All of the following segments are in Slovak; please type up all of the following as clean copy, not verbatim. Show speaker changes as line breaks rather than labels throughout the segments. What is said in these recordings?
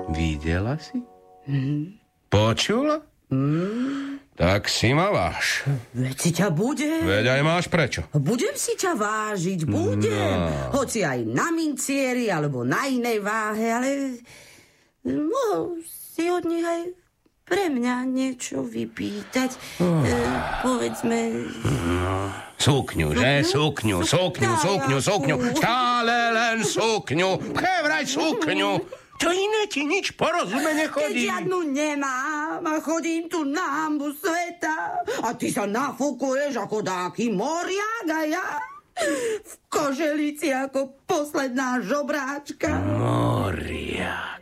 Videla si? Počula? Tak si ma váž.
Veď si ťa budem.
Veď aj máš prečo.
Budem si ťa vážiť, budem. No. Hoci aj na mincieri, alebo na inej váhe, ale mohol si od nich aj pre mňa niečo vypýtať. Povedzme...
Sukňu, že? Sukňu. Stále len sukňu. Vraj sukňu. To iné ti nič porozumene chodí.
Keď žiadnu nemám a chodím tu na hambu sveta a ty sa nafúkuješ ako dáky moriak a ja v koželici ako posledná žobráčka.
Moriak.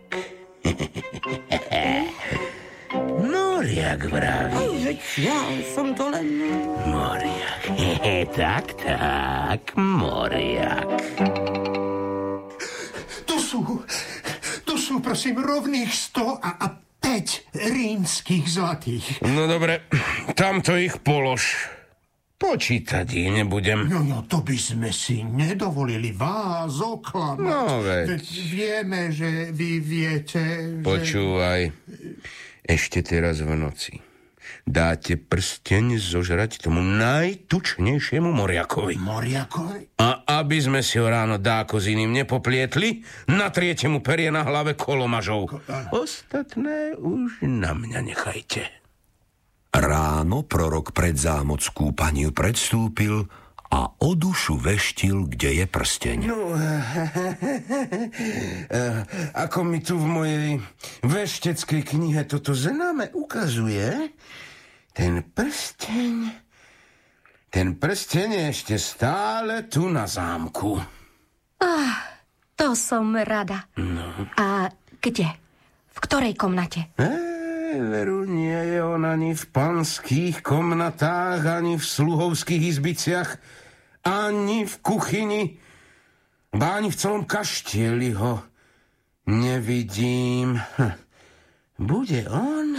Moriak vraví.
Veď ja som to len...
Moriak. Tak, moriak.
Tu sú, prosím, rovných 100 a 5 rínskych zlatých.
No dobre, tamto ich polož. Počítať ich nebudem.
No, to by sme si nedovolili vás oklamať.
No veď.
Vieme, že vy viete,
Počúvaj, ešte teraz v noci dáte prsteň zožrať tomu najtučnejšiemu moriakovi.
Moriakovi?
A aby sme si ho ráno dáko s iným nepoplietli, natriete mu perie na hlave kolomažou. Ostatné už na mňa nechajte.
Ráno prorok pred zámoc kúpaniu predstúpil a o dušu veštil, kde je prsteň.
No, ako mi tu v mojej vešteckej knihe toto známe ukazuje, ten prsteň je ešte stále tu na zámku.
To som rada.
No.
A kde? V ktorej komnate?
Veru, nie je on ani v panských komnatách, ani v sluhovských izbiciach, ani v kuchyni, ani v celom kaštieli ho nevidím. Bude on?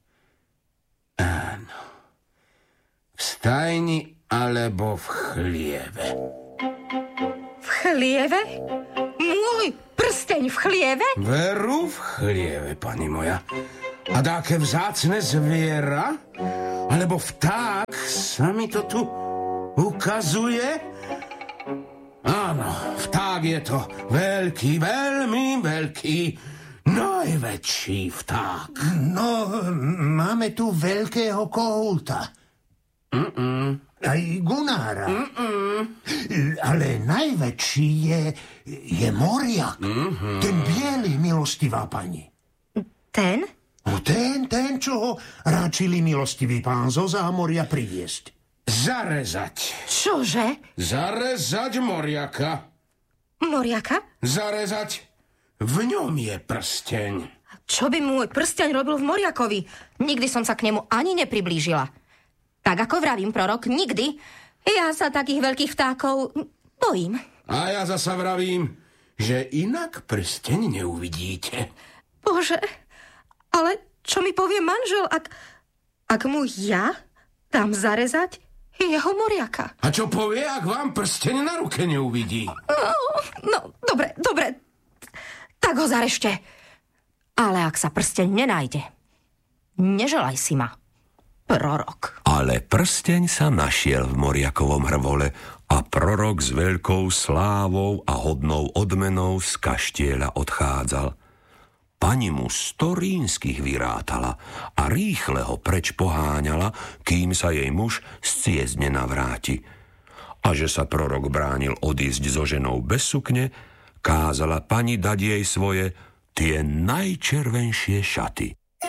Áno. V stajni alebo v chlieve.
V chlieve? Môj prsteň v chlieve?
Veru v chlieve, pani moja. A dáke vzácne zviera, alebo vták, sa mi to tu ukazuje? Áno, vták je to. Veľký, veľmi veľký, najväčší vták.
No, máme tu veľkého kohúta. Aj Gunára. Ale najväčší je moriak. Ten biely, milostivá pani.
Ten?
No ten, čo ho ráčili milostivý pán zo zámoria priviesť.
Zarezať.
Čože?
Zarezať moriaka.
Moriaka?
Zarezať. V ňom je prsteň.
Čo by môj prsteň robil v moriakovi? Nikdy som sa k nemu ani nepriblížila. Tak ako vravím prorok, nikdy. Ja sa takých veľkých vtákov bojím.
A ja zasa vravím, že inak prsteň neuvidíte.
Bože, ale čo mi povie manžel, ak mu ja dám zarezať jeho moriaka?
A čo povie, ak vám prsteň na ruke neuvidí?
No, dobre. Tak ho zarešte. Ale ak sa prsteň nenájde, neželaj si ma, prorok.
Ale prsteň sa našiel v moriakovom hrvole a prorok s veľkou slávou a hodnou odmenou z kaštieľa odchádzal. Pani mu 100 rínskych vyrátala a rýchle ho preč poháňala, kým sa jej muž z ciest nenavráti. A že sa prorok bránil odísť so ženou bez sukne, kázala pani dať jej svoje tie najčervenšie šaty.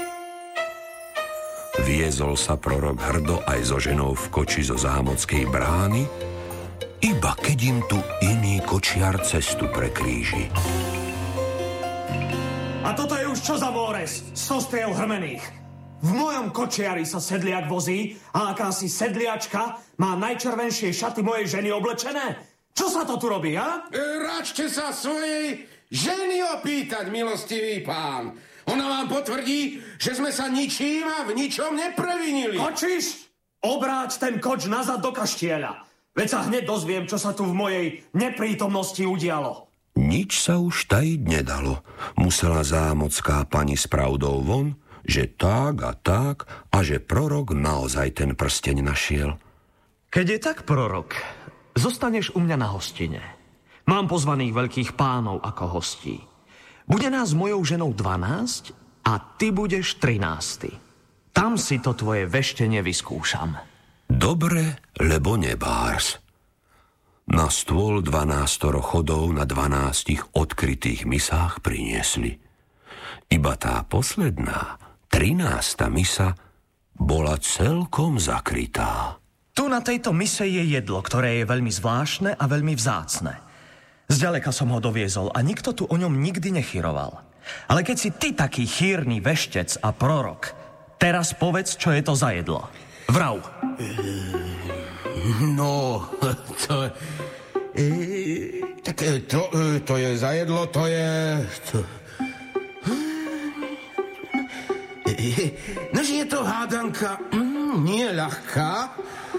Viezol sa prorok hrdo aj so ženou v koči zo zámockej brány, iba keď im tu iný kočiar cestu prekríži.
A toto je už čo za mórez? 100 striel hrmených. V mojom kočiari sa sedliak vozí a akási sedliačka má najčervenšie šaty mojej ženy oblečené. Čo sa to tu robí, ha?
Račte sa svojej ženy opýtať, milostivý pán. Ona vám potvrdí, že sme sa ničím a v ničom neprevinili.
Kočíš? Obráť ten koč nazad do kaštieľa. Veď sa hneď dozviem, čo sa tu v mojej neprítomnosti udialo.
Nič sa už tajiť nedalo. Musela zámocká pani s pravdou von, že tak a že prorok naozaj ten prsteň našiel.
Keď je tak, prorok, zostaneš u mňa na hostine. Mám pozvaných veľkých pánov ako hostí. Bude nás s mojou ženou 12 a ty budeš 13. Tam si to tvoje veštenie vyskúšam.
Dobre, lebo nebárs. Na stôl 12 chodov na 12 odkrytých misách priniesli. Iba tá posledná, 13. misa, bola celkom zakrytá.
Tu na tejto mise je jedlo, ktoré je veľmi zvláštne a veľmi vzácne. Zďaleka som ho doviezol a nikto tu o ňom nikdy nechyroval. Ale keď si ty taký chýrny veštec a prorok, teraz povedz, čo je to za jedlo. Vrav.
No, to je za jedlo, to je... Nože je to hádanka nie ľahká,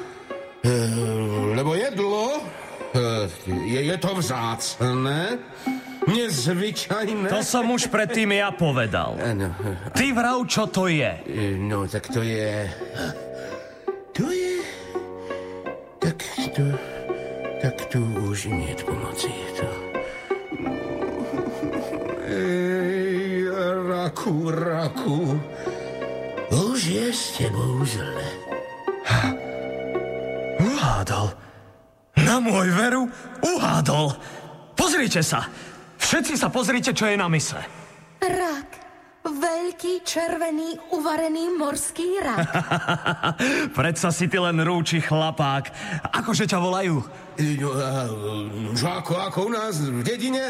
lebo jedlo je to vzácne, nezvyčajné.
To som už predtým ja povedal. Ty vrav, čo to je.
No, tak to je... Tak tu už nie je pomoci. Raku. Už je s tebou zle.
Uhádol. Na môj veru, uhádol. Pozrite sa. Všetci sa pozrite, čo je na mise.
Rak. Veľký, červený, uvarený morský rak.
Predsa si ty len rúči chlapák. Akože ťa volajú?
Ako u nás v dedine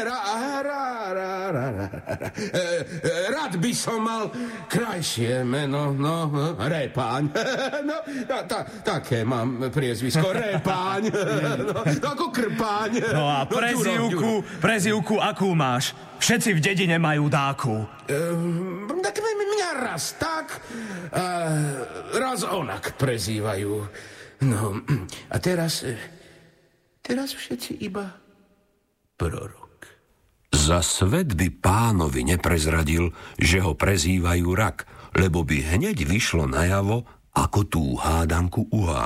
rád by som mal krajšie meno, no, Repáň. No, také mám priezvisko, Repáň. No, ako Krpáň.
No a prezývku akú máš? Všetci v dedine majú dáku.
Tak mňa raz tak, raz onak prezývajú. No, a teraz všetci iba prorok.
Za svet by pánovi neprezradil, že ho prezývajú rak, lebo by hneď vyšlo najavo, ako tú hádanku uhádol.